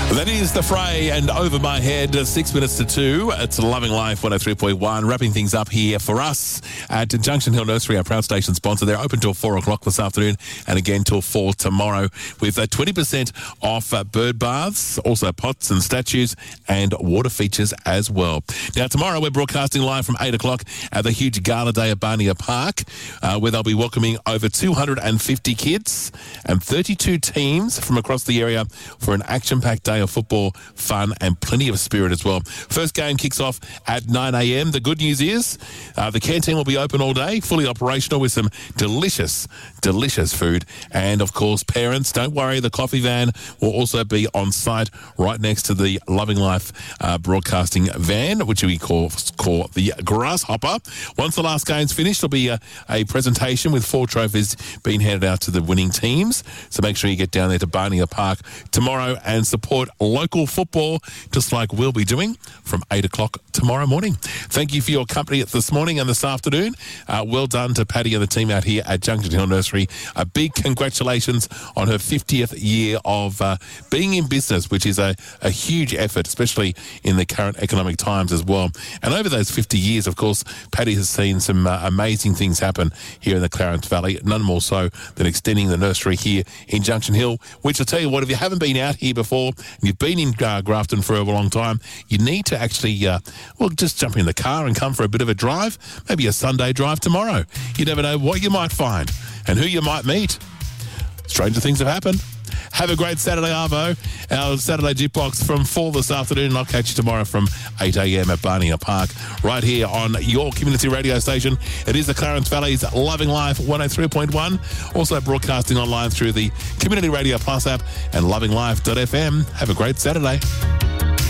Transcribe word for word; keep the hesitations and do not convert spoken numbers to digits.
That is The Fray and Over My Head, six minutes to two. It's Loving Life one oh three point one, wrapping things up here for us at Junction Hill Nursery, our proud station sponsor. They're open till four o'clock this afternoon and again till four tomorrow with uh, twenty percent off uh, bird baths, also pots and statues and water features as well. Now, tomorrow we're broadcasting live from eight o'clock at the huge gala day at Barnier Park, uh, where they'll be welcoming over two hundred fifty kids and thirty-two teams from across the area for an action-packed day of football, fun and plenty of spirit as well. First game kicks off at nine a.m. The good news is uh, the canteen will be open all day, fully operational with some delicious, delicious food. And, of course, parents, don't worry, the coffee van will also be on site right next to the Loving Life uh, broadcasting van, which we call, call the Grasshopper. Once the last game's finished, there'll be a, a presentation with four trophies being handed out to the winning teams. So make sure you get down there to Barnier Park tomorrow and support local football, just like we'll be doing from eight o'clock tomorrow morning. Thank you for your company this morning and this afternoon. Uh, well done to Patty and the team out here at Junction Hill Nursery. A big congratulations on her fiftieth year of uh, being in business, which is a, a huge effort, especially in the current economic times as well. And over those fifty years, of course, Patty has seen some uh, amazing things happen here in the Clarence Valley, none more so than extending the nursery here in Junction Hill, which I'll tell you what, if you haven't been out here before, you've been in uh, Grafton for a long time, you need to actually, uh, well, just jump in the car and come for a bit of a drive, maybe a Sunday drive tomorrow. You never know what you might find and who you might meet. Stranger things have happened. Have a great Saturday, Arvo. Our Saturday Jukebox from four this afternoon, and I'll catch you tomorrow from eight a.m. at Barnier Park, right here on your community radio station. It is the Clarence Valley's Loving Life one oh three point one, also broadcasting online through the Community Radio Plus app and loving life dot f m. Have a great Saturday.